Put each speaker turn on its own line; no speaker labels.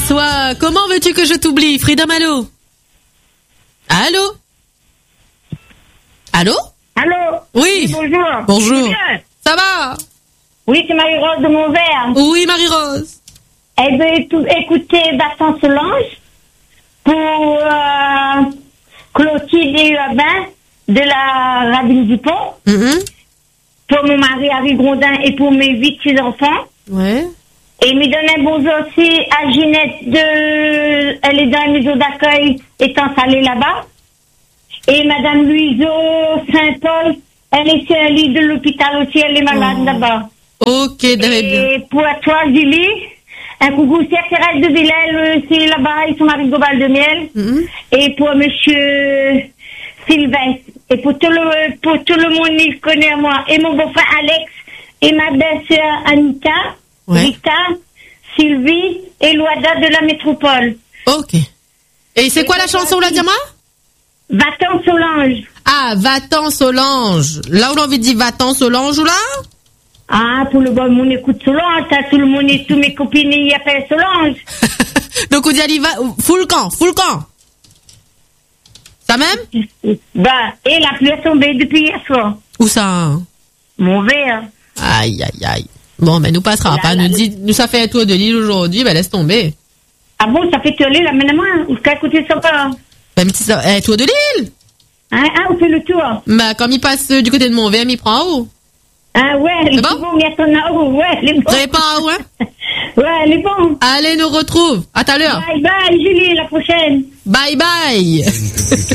François, comment veux-tu que je t'oublie? Frida Malo. Allô? Allô?
Allô?
Oui.
Bonjour.
Bonjour. Ça va?
Oui, c'est Marie-Rose de Montvert.
Oui, Marie-Rose.
Elle veut écouter Vincent Solange pour Clotilde et Urbain de la Ravine du Pont. Pour mon mari Harry Grondin et pour mes 8 petits-enfants.
Ouais.
Et me donne un bonjour aussi à Ginette elle est dans la maison d'accueil, est installée là-bas. Et Madame Luiseau Saint-Paul, elle est sur un lit de l'hôpital aussi, elle est malade là-bas.
Ok, très bien.
Et pour toi, Julie, un coucou aussi à Thérèse de Villèle, c'est là-bas, ils sont Marie Gobal de Miel. Et pour Monsieur Sylvestre. Et pour tout le monde qui connaît moi. Et mon beau-frère Alex, et ma belle-sœur Anita, Rita, Sylvie et Loada de la métropole.
Ok. Et c'est quoi la chanson, la diamant?
Va-t'en Solange.
Ah, Va-t'en Solange. Là, on a envie de dire Va-t'en Solange ou là?
Ah, pour le bon monde écoute Solange, tout le monde et tous mes copines y appellent Solange.
Donc on dit allez, full camp. Ça même?
Bah, et la pluie est tombée depuis hier soir.
Où ça? Hein?
Mon verre.
Aïe. Bon, mais nous passera pas. Nous ça fait un tour de l'île aujourd'hui, ben laisse tomber.
Ah bon, ça fait tourner la main à moi? Ou qu'à écouter ça pas?
Ben, un tour de l'île?
Hein, on fait le tour.
Bah, comme il passe du côté de Montvert, il prend en haut.
Ah ouais, elle est bon, mais en haut, ouais, elle est bon.
Vous n'avez pas en haut, hein?
Ouais, elle est bon.
Allez, nous retrouve. À tout à l'heure.
Bye bye, Julie, la prochaine.
Bye bye.